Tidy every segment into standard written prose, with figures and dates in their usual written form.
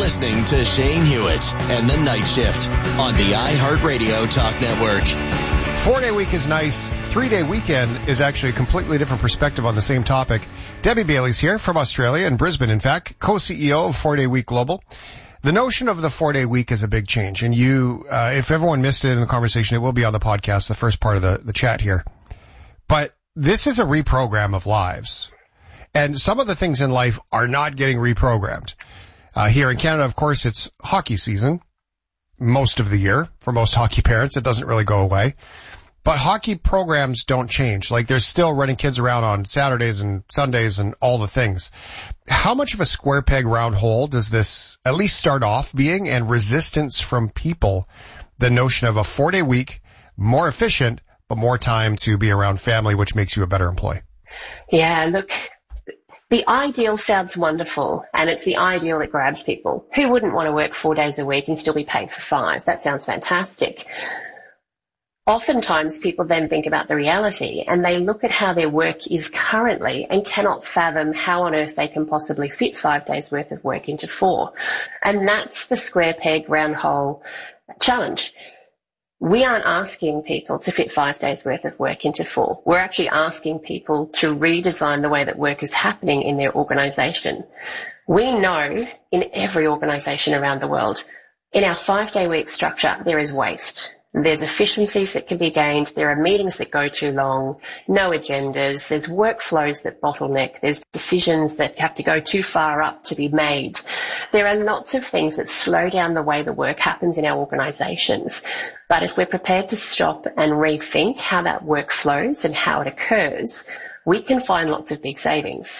listening to Shane Hewitt and the Night Shift on the iHeartRadio Talk Network. 4-day week is nice. 3-day weekend is actually a completely different perspective on the same topic. Debbie Bailey's here from Australia, in Brisbane, in fact, co-CEO of 4-Day Week Global. The notion of the 4-day week is a big change. And if everyone missed it in the conversation, it will be on the podcast, the first part of the chat here. But this is a reprogram of lives. And some of the things in life are not getting reprogrammed. Here in Canada, of course, it's hockey season most of the year. For most hockey parents, it doesn't really go away. But hockey programs don't change. Like, they're still running kids around on Saturdays and Sundays and all the things. How much of a square peg round hole does this at least start off being, and resistance from people, the notion of a 4-day week, more efficient, but more time to be around family, which makes you a better employee? Yeah, look, the ideal sounds wonderful, and it's the ideal that grabs people. Who wouldn't want to work 4 days a week and still be paid for 5? That sounds fantastic. Oftentimes people then think about the reality, and they look at how their work is currently and cannot fathom how on earth they can possibly fit 5 days worth of work into 4. And that's the square peg round hole challenge. We aren't asking people to fit 5 days worth of work into 4. We're actually asking people to redesign the way that work is happening in their organisation. We know in every organisation around the world, in our 5-day week structure, there is waste. There's efficiencies that can be gained. There are meetings that go too long, no agendas. There's workflows that bottleneck. There's decisions that have to go too far up to be made. There are lots of things that slow down the way the work happens in our organisations. But if we're prepared to stop and rethink how that work flows and how it occurs, we can find lots of big savings.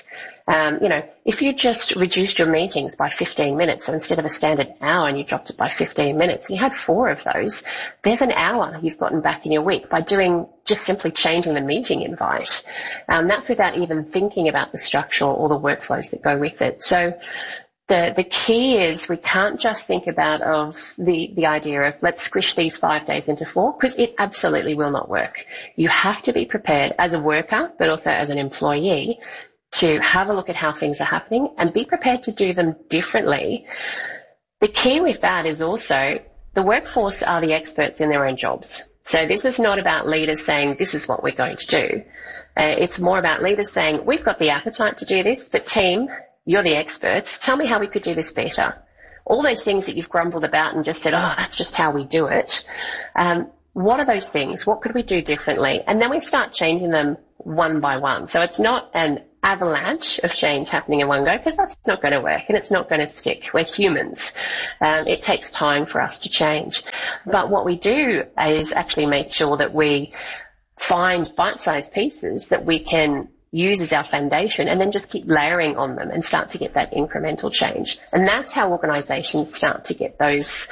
If you just reduced your meetings by 15 minutes, so instead of a standard hour and you dropped it by 15 minutes, you had 4 of those, there's an hour you've gotten back in your week by just simply changing the meeting invite. That's without even thinking about the structure or the workflows that go with it. So the key is we can't just think about the idea of let's squish these 5 days into 4, because it absolutely will not work. You have to be prepared as a worker, but also as an employee, to have a look at how things are happening and be prepared to do them differently. The key with that is also the workforce are the experts in their own jobs. So this is not about leaders saying this is what we're going to do. It's more about leaders saying we've got the appetite to do this, but team, you're the experts. Tell me how we could do this better. All those things that you've grumbled about and just said, oh, that's just how we do it. What are those things? What could we do differently? And then we start changing them one by one. So it's not an avalanche of change happening in one go, because that's not going to work and it's not going to stick. We're humans. It takes time for us to change. But what we do is actually make sure that we find bite-sized pieces that we can use as our foundation and then just keep layering on them and start to get that incremental change. And that's how organisations start to get those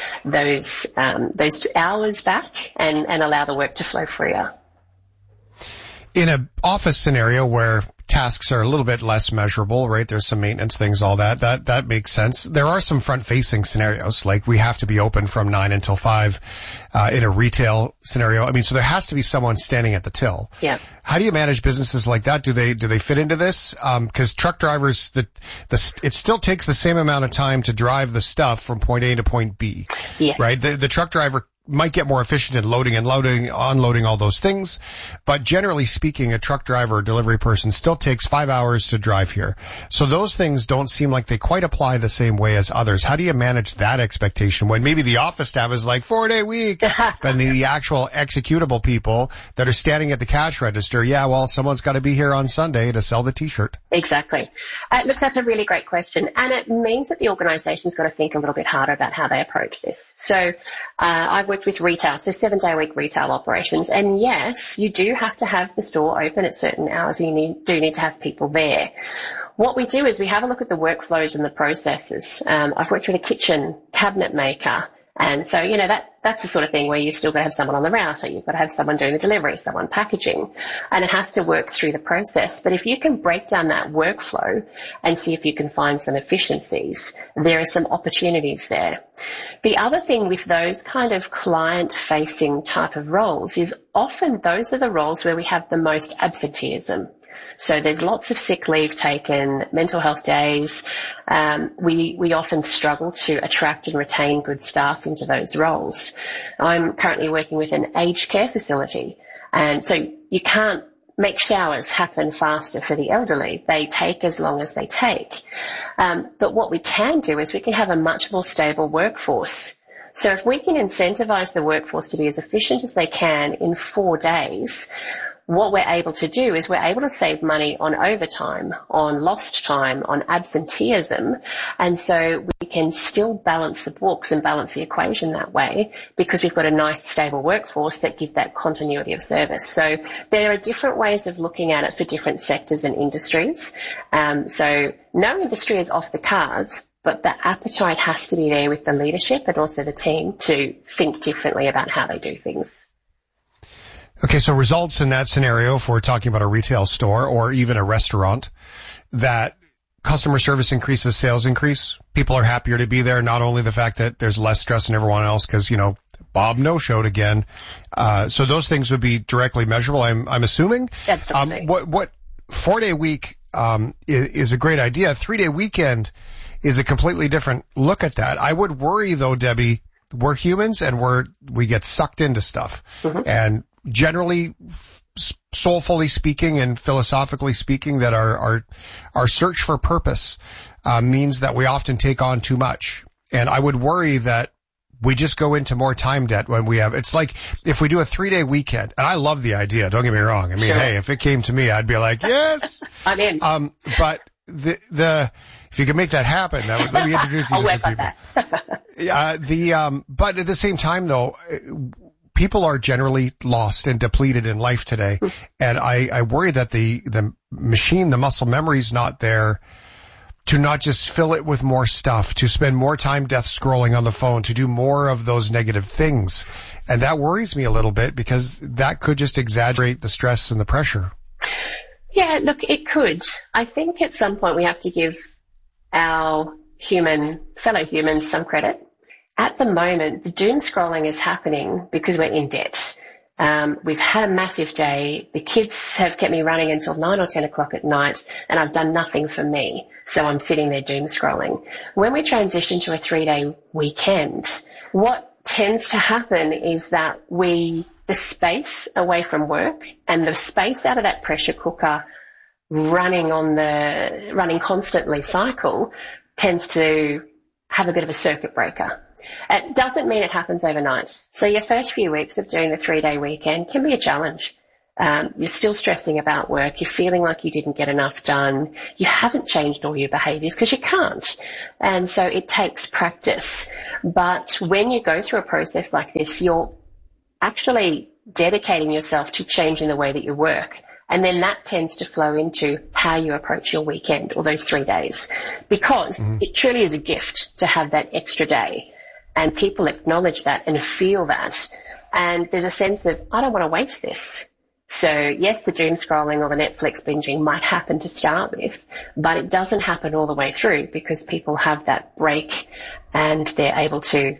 hours back and allow the work to flow freer. In an office scenario where tasks are a little bit less measurable, right? There's some maintenance things, all that makes sense. There are some front-facing scenarios, like we have to be open from 9 until 5 in a retail scenario. I mean, so there has to be someone standing at the till. Yeah. How do you manage businesses like that? Do they fit into this? Because truck drivers, it still takes the same amount of time to drive the stuff from point A to point B. Yeah. Right? The truck driver might get more efficient in loading and unloading, all those things. But generally speaking, a truck driver or delivery person still takes 5 hours to drive here. So those things don't seem like they quite apply the same way as others. How do you manage that expectation when maybe the office staff is like 4-day week, but the actual executable people that are standing at the cash register, yeah, well, someone's got to be here on Sunday to sell the T-shirt. Exactly. Look, that's a really great question. And it means that the organisation's got to think a little bit harder about how they approach this. So I've worked with retail, so 7-day-a-week retail operations. And yes, you do have to have the store open at certain hours. You do need to have people there. What we do is we have a look at the workflows and the processes. I've worked with a kitchen cabinet maker. And so, that's the sort of thing where you still got to have someone on the router. You've got to have someone doing the delivery, someone packaging, and it has to work through the process. But if you can break down that workflow and see if you can find some efficiencies, there are some opportunities there. The other thing with those kind of client-facing type of roles is often those are the roles where we have the most absenteeism. So there's lots of sick leave taken, mental health days. We often struggle to attract and retain good staff into those roles. I'm currently working with an aged care facility, and so you can't make showers happen faster for the elderly. They take as long as they take. But what we can do is we can have a much more stable workforce. So if we can incentivize the workforce to be as efficient as they can in 4 days, what we're able to do is we're able to save money on overtime, on lost time, on absenteeism. And so we can still balance the books and balance the equation that way because we've got a nice stable workforce that give that continuity of service. So there are different ways of looking at it for different sectors and industries. So no industry is off the cards, but the appetite has to be there with the leadership and also the team to think differently about how they do things. Okay, so results in that scenario, if we're talking about a retail store or even a restaurant, that customer service increases, sales increase. People are happier to be there. Not only the fact that there's less stress than everyone else because, Bob no-showed again. So those things would be directly measurable, I'm assuming. Absolutely. What 4-day week is a great idea. 3-day weekend is a completely different look at that. I would worry, though, Debbie, we're humans and we get sucked into stuff. Mm-hmm. And generally, soulfully speaking and philosophically speaking, that our search for purpose means that we often take on too much. And I would worry that we just go into more time debt when we have, it's like if we do a 3-day weekend, and I love the idea, don't get me wrong. I mean, sure. Hey, if it came to me, I'd be like, yes. I'm in. But if you can make that happen, let me introduce you to some people. But at the same time, though, people are generally lost and depleted in life today. And I worry that the machine, the muscle memory is not there to not just fill it with more stuff, to spend more time death scrolling on the phone, to do more of those negative things. And that worries me a little bit because that could just exaggerate the stress and the pressure. Yeah, look, it could. I think at some point we have to give our fellow humans some credit. At the moment, the doom scrolling is happening because we're in debt. We've had a massive day. The kids have kept me running until 9 or 10 o'clock at night, and I've done nothing for me. So I'm sitting there doom scrolling. When we transition to a 3-day weekend, what tends to happen is that the space away from work and the space out of that pressure cooker running constantly cycle tends to have a bit of a circuit breaker. It doesn't mean it happens overnight. So your first few weeks of doing the 3-day weekend can be a challenge. You're still stressing about work. You're feeling like you didn't get enough done. You haven't changed all your behaviours because you can't. And so it takes practice. But when you go through a process like this, you're actually dedicating yourself to changing the way that you work. And then that tends to flow into how you approach your weekend or those 3 days, because it truly is a gift to have that extra day. And people acknowledge that and feel that. And there's a sense of, I don't want to waste this. So yes, the doom scrolling or the Netflix binging might happen to start with, but it doesn't happen all the way through because people have that break and they're able to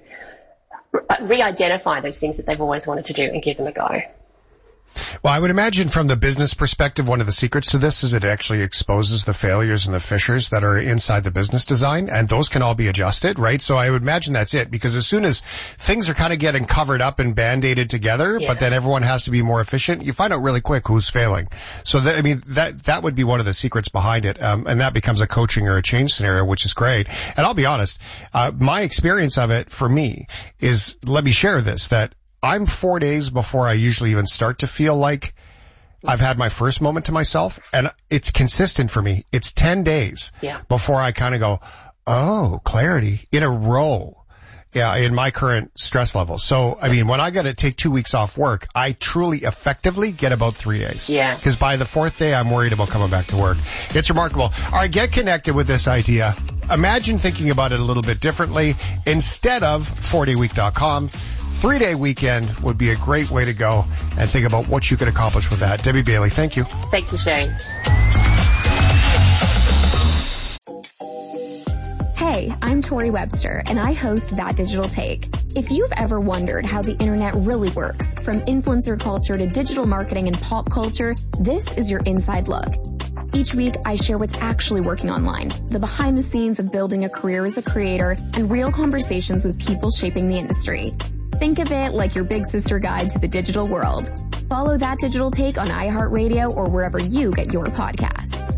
re-identify those things that they've always wanted to do and give them a go. Well, I would imagine from the business perspective, one of the secrets to this is it actually exposes the failures and the fissures that are inside the business design, and those can all be adjusted, right? So I would imagine that's it, because as soon as things are kind of getting covered up and band-aided together, but then everyone has to be more efficient, you find out really quick who's failing. So that would be one of the secrets behind it, and that becomes a coaching or a change scenario, which is great. And I'll be honest, my experience of it for me is, let me share this, that I'm 4 days before I usually even start to feel like I've had my first moment to myself, and it's consistent for me. It's 10 days before I kind of go, oh, clarity in a row. Yeah, in my current stress level. So, I mean, when I got to take 2 weeks off work, I truly effectively get about 3 days. Yeah. Because by the 4th day, I'm worried about coming back to work. It's remarkable. All right, get connected with this idea. Imagine thinking about it a little bit differently. Instead of 4dayweek.com, 3-day weekend would be a great way to go and think about what you could accomplish with that. Debbie Bailey, thank you. Thank you, Shane. Hey, I'm Tori Webster, and I host That Digital Take. If you've ever wondered how the internet really works, from influencer culture to digital marketing and pop culture, this is your inside look. Each week, I share what's actually working online, the behind the scenes of building a career as a creator, and real conversations with people shaping the industry. Think of it like your big sister guide to the digital world. Follow That Digital Take on iHeartRadio or wherever you get your podcasts.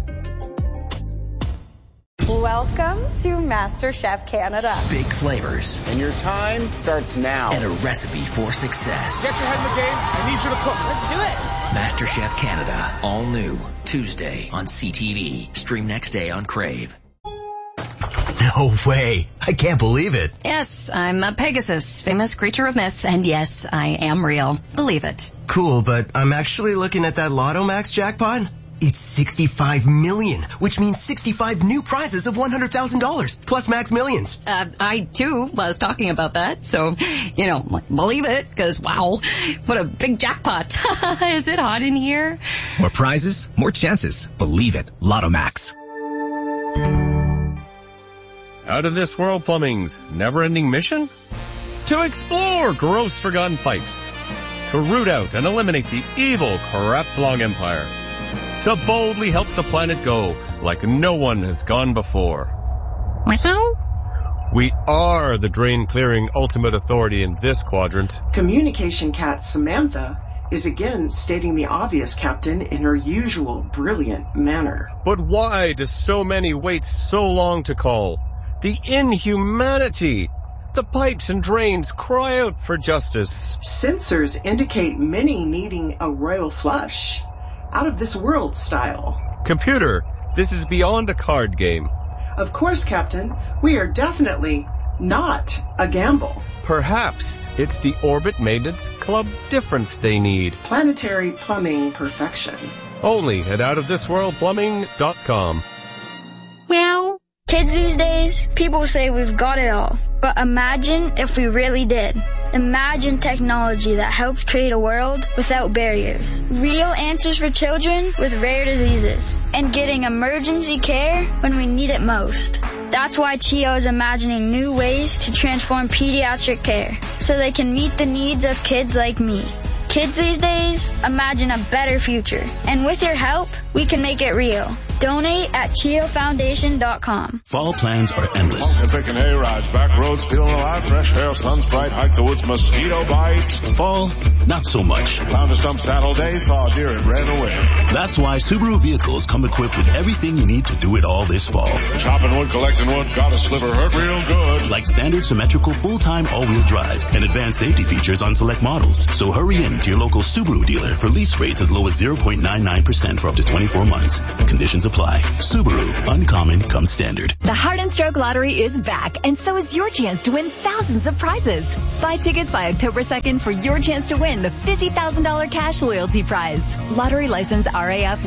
Welcome to MasterChef Canada. Big flavors. And your time starts now. And a recipe for success. Get your head in the game. I need you to cook. Let's do it. MasterChef Canada. All new. Tuesday on CTV. Stream next day on Crave. No way. I can't believe it. Yes, I'm a Pegasus, famous creature of myth, and yes, I am real. Believe it. Cool, but I'm actually looking at that Lotto Max jackpot. It's 65 million, which means 65 new prizes of $100,000 plus Max Millions. I too was talking about that, so, believe it, because wow, what a big jackpot. Is it hot in here? More prizes, more chances. Believe it. Lotto Max. Out of This World Plumbing's never-ending mission? To explore gross forgotten pipes. To root out and eliminate the evil Crapslong Empire. To boldly help the planet go like no one has gone before. We are the drain-clearing ultimate authority in this quadrant. Communication cat Samantha is again stating the obvious, Captain, in her usual brilliant manner. But why do so many wait so long to call? The inhumanity! The pipes and drains cry out for justice. Sensors indicate many needing a royal flush. Out of this world style. Computer, this is beyond a card game. Of course, Captain. We are definitely not a gamble. Perhaps it's the Orbit Maintenance Club difference they need. Planetary plumbing perfection. Only at outofthisworldplumbing.com. Well, kids these days, people say we've got it all. But imagine if we really did. Imagine technology that helps create a world without barriers. Real answers for children with rare diseases. And getting emergency care when we need it most. That's why CHIO is imagining new ways to transform pediatric care. So they can meet the needs of kids like me. Kids these days imagine a better future. And with your help, we can make it real. Donate at ChioFoundation.com. Fall plans are endless. Picking A-rides, back roads, feeling alive, fresh air, sun's bright, hike the woods, mosquito bites. Fall, not so much. Found a stump Saturday, saw a deer and ran away. That's why Subaru vehicles come equipped with everything you need to do it all this fall. Chopping wood, collecting wood, got a sliver, hurt real good. Like standard symmetrical full-time all-wheel drive and advanced safety features on select models. So hurry in to your local Subaru dealer for lease rates as low as 0.99% for up to 24 months. Conditions apply. Subaru. Uncommon comes standard. The Heart and Stroke Lottery is back, and so is your chance to win thousands of prizes. Buy tickets by October 2nd for your chance to win the $50,000 cash loyalty prize. Lottery license RAF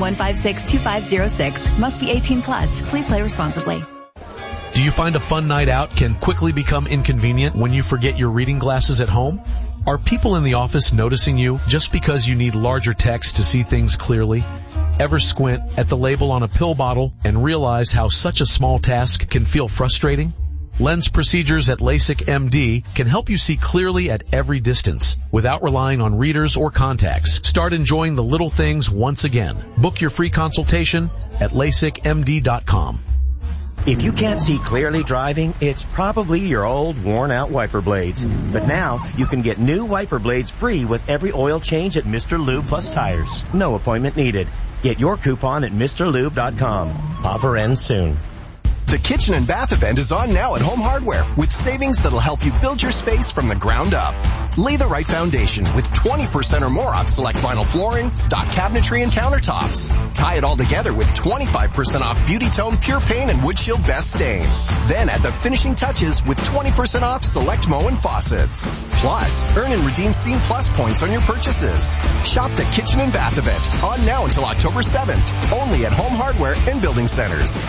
1562506. Must be 18 plus. Please play responsibly. Do you find a fun night out can quickly become inconvenient when you forget your reading glasses at home? Are people in the office noticing you just because you need larger text to see things clearly? Ever squint at the label on a pill bottle and realize how such a small task can feel frustrating? Lens procedures at LASIK MD can help you see clearly at every distance without relying on readers or contacts. Start enjoying the little things once again. Book your free consultation at LASIKMD.com. If you can't see clearly driving, it's probably your old worn-out wiper blades. But now, you can get new wiper blades free with every oil change at Mr. Lube Plus Tires. No appointment needed. Get your coupon at MrLube.com. Offer ends soon. The Kitchen and Bath event is on now at Home Hardware with savings that'll help you build your space from the ground up. Lay the right foundation with 20% or more off select vinyl flooring, stock cabinetry, and countertops. Tie it all together with 25% off Beauty Tone Pure Paint and Wood Shield Best Stain. Then add the finishing touches with 20% off select Moen faucets. Plus, earn and redeem Scene Plus points on your purchases. Shop the Kitchen and Bath event on now until October 7th. Only at Home Hardware and Building Centers.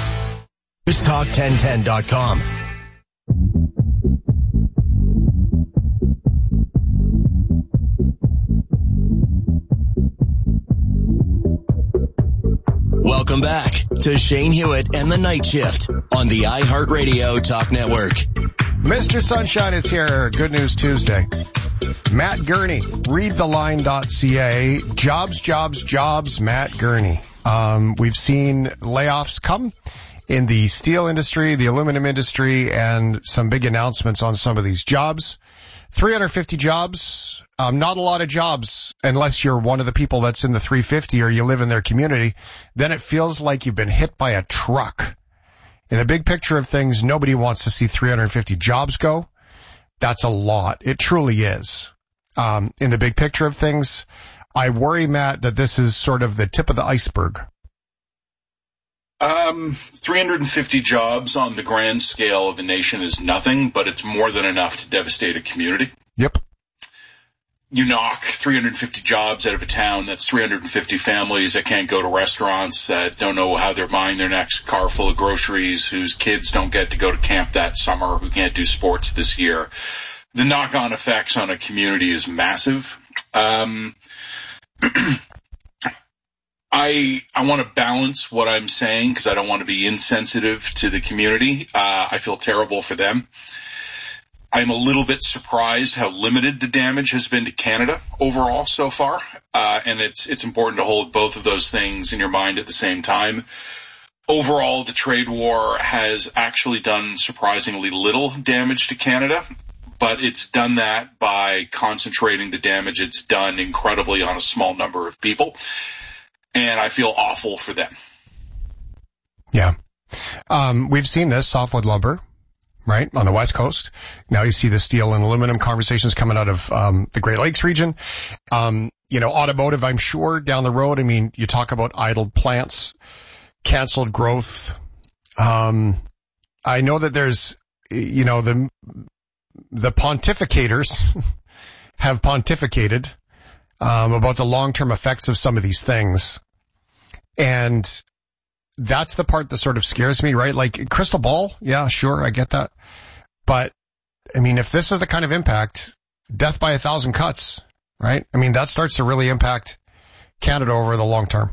NewsTalk1010.com. Welcome Welcome back to Shane Hewitt and the Night Shift on the iHeartRadio Talk Network. Mr. Sunshine is here. Good News Tuesday. Matt Gurney, readtheline.ca. Jobs, jobs, jobs, Matt Gurney. We've seen layoffs come in the steel industry, the aluminum industry, and some big announcements on some of these jobs. 350 jobs. Not a lot of jobs unless you're one of the people that's in the 350 or you live in their community. Then it feels like you've been hit by a truck. In the big picture of things, nobody wants to see 350 jobs go. That's a lot. It truly is. In the big picture of things, I worry, Matt, that this is sort of the tip of the iceberg. 350 jobs on the grand scale of the nation is nothing, but it's more than enough to devastate a community. Yep. You knock 350 jobs out of a town, that's 350 families that can't go to restaurants, that don't know how they're buying their next car full of groceries, whose kids don't get to go to camp that summer, who can't do sports this year. The knock-on effects on a community is massive. I want to balance what I'm saying because I don't want to be insensitive to the community. I feel terrible for them. I'm a little bit surprised how limited the damage has been to Canada overall so far. And it's important to hold both of those things in your mind at the same time. Overall, the trade war has actually done surprisingly little damage to Canada, but it's done that by concentrating the damage it's done incredibly on a small number of people. And I feel awful for them. Yeah. We've seen this, softwood lumber, right, on the West Coast. Now you see the steel and aluminum conversations coming out of the Great Lakes region. Automotive, I'm sure, down the road. I mean, you talk about idled plants, canceled growth. I know that there's, the pontificators have pontificated about the long-term effects of some of these things. And that's the part that sort of scares me, right? Like, crystal ball, yeah, sure, I get that. But, I mean, if this is the kind of impact, death by 1,000 cuts, right? I mean, that starts to really impact Canada over the long term.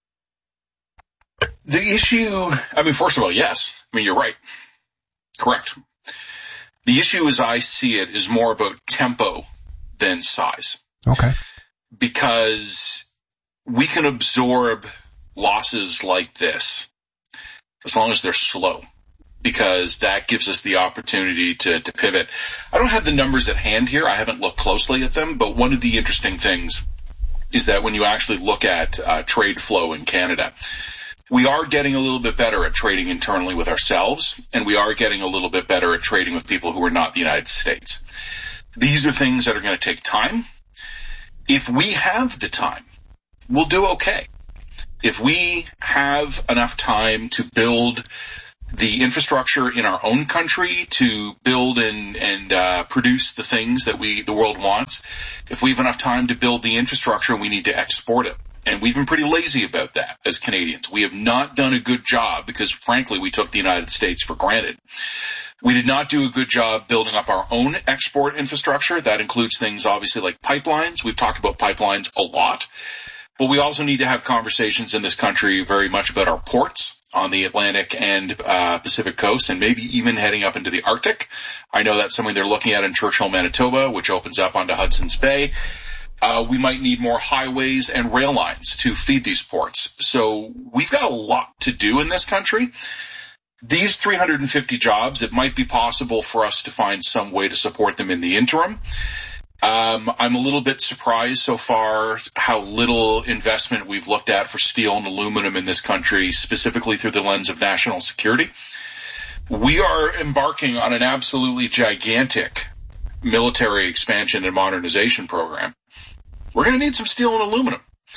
The issue, first of all, yes. You're right. Correct. The issue as I see it is more about tempo than size. Okay. Because we can absorb losses like this as long as they're slow, because that gives us the opportunity to pivot. I don't have the numbers at hand here. I haven't looked closely at them, but one of the interesting things is that when you actually look at trade flow in Canada, we are getting a little bit better at trading internally with ourselves, and we are getting a little bit better at trading with people who are not the United States. These are things that are going to take time. If we have the time, we'll do okay. If we have enough time to build the infrastructure in our own country, to build and produce the things that the world wants, if we have enough time to build the infrastructure, we need to export it. And we've been pretty lazy about that as Canadians. We have not done a good job because, frankly, we took the United States for granted. We did not do a good job building up our own export infrastructure. That includes things, obviously, like pipelines. We've talked about pipelines a lot. But we also need to have conversations in this country very much about our ports on the Atlantic and Pacific coast, and maybe even heading up into the Arctic. I know that's something they're looking at in Churchill, Manitoba, which opens up onto Hudson's Bay. We might need more highways and rail lines to feed these ports. So we've got a lot to do in this country. These 350 jobs, it might be possible for us to find some way to support them in the interim. I'm a little bit surprised so far how little investment we've looked at for steel and aluminum in this country, specifically through the lens of national security. We are embarking on an absolutely gigantic military expansion and modernization program. We're going to need some steel and aluminum.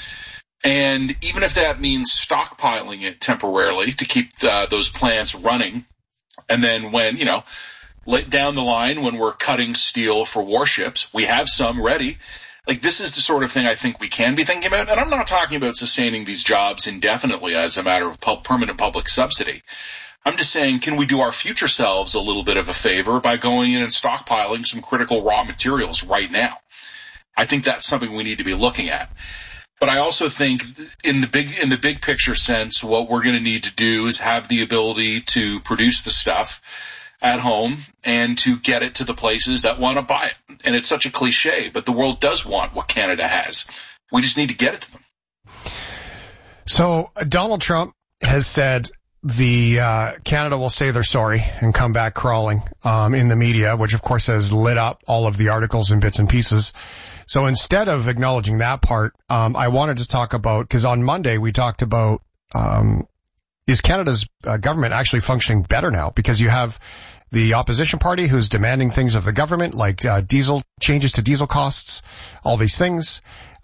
And even if that means stockpiling it temporarily to keep those plants running, and then when, down the line when we're cutting steel for warships, we have some ready. Like, this is the sort of thing I think we can be thinking about. And I'm not talking about sustaining these jobs indefinitely as a matter of permanent public subsidy. I'm just saying, can we do our future selves a little bit of a favor by going in and stockpiling some critical raw materials right now? I think that's something we need to be looking at. But I also think in the big picture sense, what we're going to need to do is have the ability to produce the stuff at home and to get it to the places that want to buy it. And it's such a cliche, but the world does want what Canada has. We just need to get it to them. So Donald Trump has said Canada will say they're sorry and come back crawling in the media, which of course has lit up all of the articles and bits and pieces. So instead of acknowledging that part, I wanted to talk about, because on Monday we talked about is Canada's government actually functioning better now? Because you have the opposition party who's demanding things of the government, like diesel changes to diesel costs, all these things.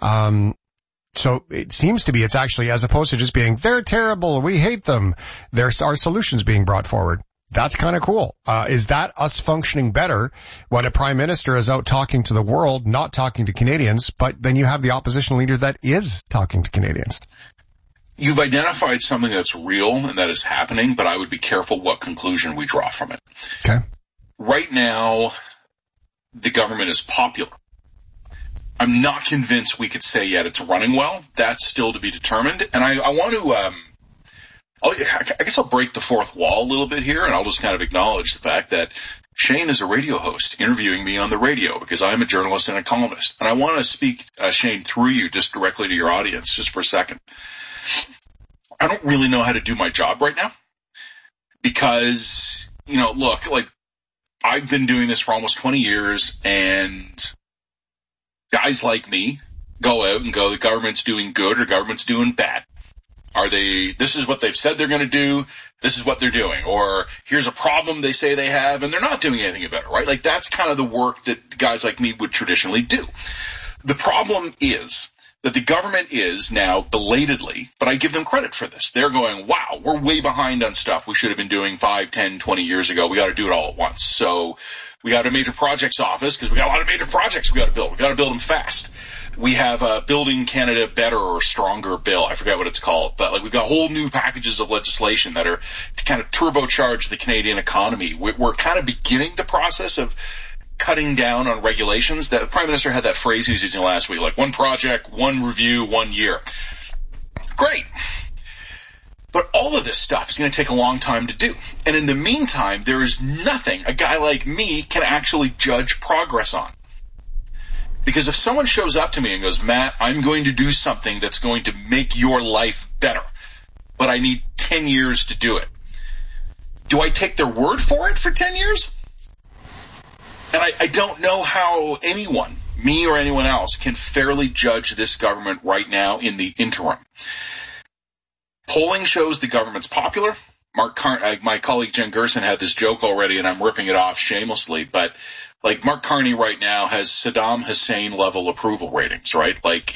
So it seems to be it's actually, as opposed to just being, they're terrible, we hate them, there are solutions being brought forward. That's kind of cool. Is that us functioning better when a prime minister is out talking to the world, not talking to Canadians, but then you have the opposition leader that is talking to Canadians? You've identified something that's real and that is happening, but I would be careful what conclusion we draw from it. Okay. Right now, the government is popular. I'm not convinced we could say yet it's running well. That's still to be determined. And I want to, I guess I'll break the fourth wall a little bit here, and I'll just kind of acknowledge the fact that Shane is a radio host interviewing me on the radio because I'm a journalist and a columnist. And I want to speak, Shane, through you just directly to your audience just for a second. I don't really know how to do my job right now because, look, like I've been doing this for almost 20 years, and guys like me go out and go, the government's doing good or government's doing bad. This is what they've said they're going to do, this is what they're doing. Or here's a problem they say they have and they're not doing anything about it, right? Like that's kind of the work that guys like me would traditionally do. The problem is that the government is now belatedly, but I give them credit for this. They're going, wow, we're way behind on stuff we should have been doing 5, 10, 20 years ago. We got to do it all at once. So we got a major projects office because we got a lot of major projects we got to build. We got to build them fast. We have a Building Canada Better or Stronger bill. I forget what it's called, but like we've got whole new packages of legislation that are to kind of turbocharge the Canadian economy. We're kind of beginning the process of cutting down on regulations. The Prime Minister had that phrase he was using last week, like one project, one review, 1 year. Great. But all of this stuff is going to take a long time to do. And in the meantime, there is nothing a guy like me can actually judge progress on. Because if someone shows up to me and goes, Matt, I'm going to do something that's going to make your life better, but I need 10 years to do it. Do I take their word for it for 10 years? And I don't know how anyone, me or anyone else, can fairly judge this government right now in the interim. Polling shows the government's popular. My colleague Jen Gerson had this joke already, and I'm ripping it off shamelessly, but like Mark Carney right now has Saddam Hussein level approval ratings, right? Like,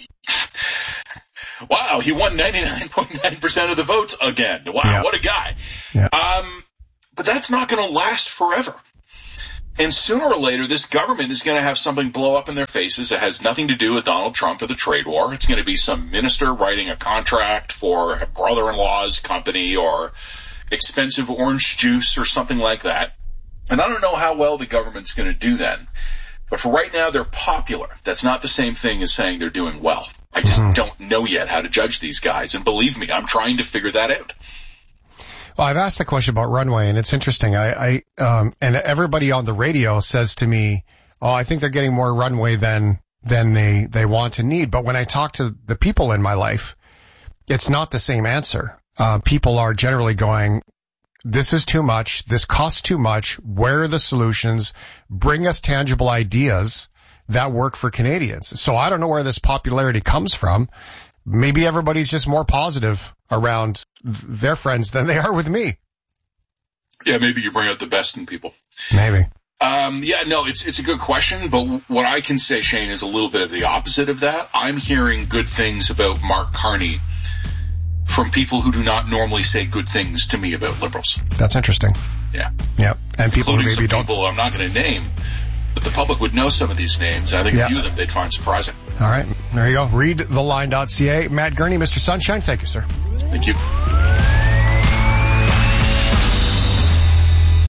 wow, he won 99.9% of the votes again. Wow, yeah. What a guy. Yeah. But that's not going to last forever. And sooner or later, this government is going to have something blow up in their faces that has nothing to do with Donald Trump or the trade war. It's going to be some minister writing a contract for a brother-in-law's company or expensive orange juice or something like that. And I don't know how well the government's going to do then. But for right now, they're popular. That's not the same thing as saying they're doing well. I just don't know yet how to judge these guys. And believe me, I'm trying to figure that out. Well, I've asked a question about runway, and it's interesting. And everybody on the radio says to me, oh, I think they're getting more runway than they want to need. But when I talk to the people in my life, it's not the same answer. People are generally going, this is too much. This costs too much. Where are the solutions? Bring us tangible ideas that work for Canadians. So I don't know where this popularity comes from. Maybe everybody's just more positive around their friends than they are with me. Yeah, maybe you bring out the best in people. Maybe. It's a good question, but what I can say, Shane, is a little bit of the opposite of that. I'm hearing good things about Mark Carney from people who do not normally say good things to me about Liberals. That's interesting. Yeah. Yeah. And people who maybe don't. People I'm not going to name, but the public would know some of these names. I think a few of them they'd find surprising. All right. There you go. Readtheline.ca. Matt Gurney, Mr. Sunshine. Thank you, sir. Thank you.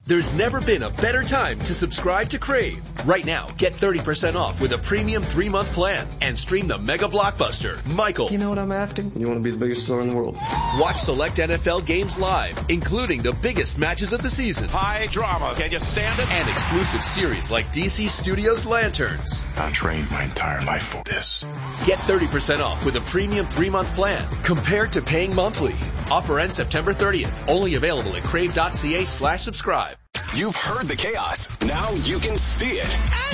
There's never been a better time to subscribe to Crave. Right now, get 30% off with a premium 3-month plan and stream the mega blockbuster, Michael. You know what I'm after? You want to be the biggest star in the world. Watch select NFL games live, including the biggest matches of the season. High drama. Can you stand it? And exclusive series like DC Studios Lanterns. I trained my entire life for this. Get 30% off with a premium 3-month plan compared to paying monthly. Offer ends September 30th. Only available at crave.ca/subscribe. You've heard the chaos. Now you can see it.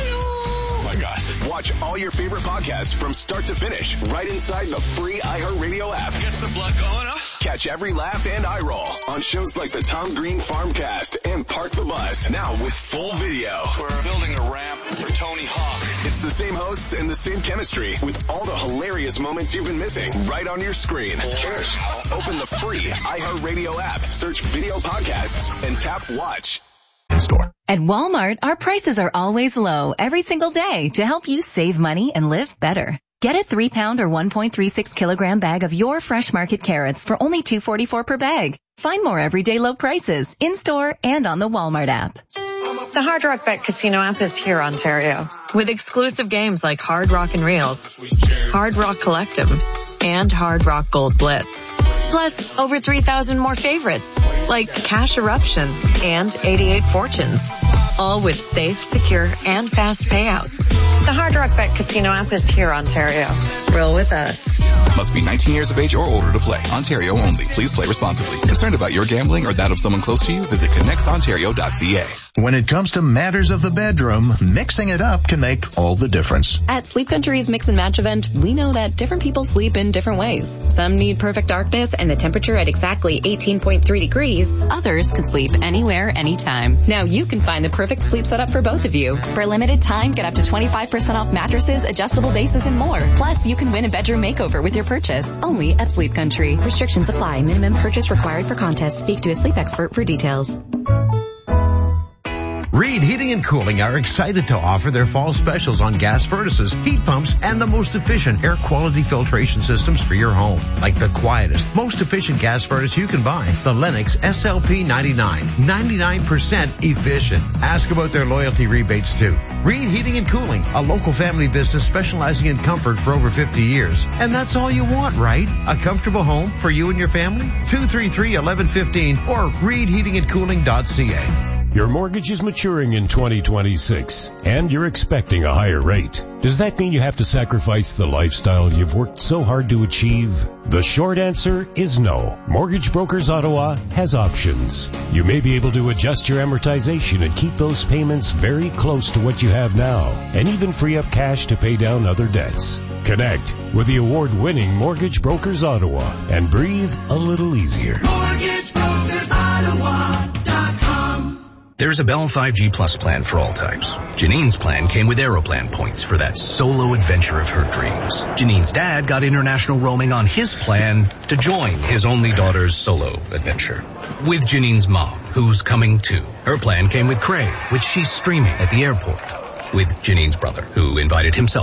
Oh my gosh. Watch all your favorite podcasts from start to finish right inside the free iHeartRadio app. Gets the blood going, huh? Catch every laugh and eye roll on shows like the Tom Green Farmcast and Park the Bus. Now with full video. We're building a ramp for Tony Hawk. It's the same hosts and the same chemistry with all the hilarious moments you've been missing right on your screen. Cheers. Open the free iHeartRadio app, search video podcasts, and tap watch. In store. At Walmart, our prices are always low every single day to help you save money and live better. Get a 3-pound or 1.36 kilogram bag of your Fresh Market carrots for only $2.44 per bag. Find more everyday low prices in store and on the Walmart app. The Hard Rock Bet Casino app is here, Ontario, with exclusive games like Hard Rock and Reels, Hard Rock Collectum, and Hard Rock Gold Blitz. Plus, over 3,000 more favorites, like Cash Eruption and 88 Fortunes. All with safe, secure, and fast payouts. The Hard Rock Bet Casino app is here, Ontario. Roll with us. Must be 19 years of age or older to play. Ontario only. Please play responsibly. Concerned about your gambling or that of someone close to you? Visit connectsontario.ca. When it comes to matters of the bedroom, mixing it up can make all the difference. At Sleep Country's Mix and Match event, we know that different people sleep in different ways. Some need perfect darkness and the temperature at exactly 18.3 degrees. Others can sleep anywhere, anytime. Now you can find the perfect sleep setup for both of you. For a limited time, get up to 25% off mattresses, adjustable bases, and more. Plus, you can win a bedroom makeover with your purchase. Only at Sleep Country. Restrictions apply. Minimum purchase required for contest. Speak to a sleep expert for details. Reed Heating and Cooling are excited to offer their fall specials on gas furnaces, heat pumps, and the most efficient air quality filtration systems for your home. Like the quietest, most efficient gas furnace you can buy, the Lennox SLP 99. 99% efficient. Ask about their loyalty rebates too. Reed Heating and Cooling, a local family business specializing in comfort for over 50 years. And that's all you want, right? A comfortable home for you and your family? 233-1115 or reedheatingandcooling.ca. Your mortgage is maturing in 2026, and you're expecting a higher rate. Does that mean you have to sacrifice the lifestyle you've worked so hard to achieve? The short answer is no. Mortgage Brokers Ottawa has options. You may be able to adjust your amortization and keep those payments very close to what you have now, and even free up cash to pay down other debts. Connect with the award-winning Mortgage Brokers Ottawa and breathe a little easier. MortgageBrokersOttawa.com. There's a Bell 5G Plus plan for all types. Janine's plan came with Aeroplan points for that solo adventure of her dreams. Janine's dad got international roaming on his plan to join his only daughter's solo adventure. With Janine's mom, who's coming too. Her plan came with Crave, which she's streaming at the airport. With Janine's brother, who invited himself